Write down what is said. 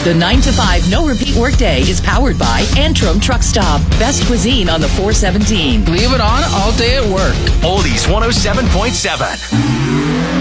The 9 to 5 no repeat workday is powered by Antrim Truck Stop. Best cuisine on the 417. Leave it on all day at work. Oldies 107.7.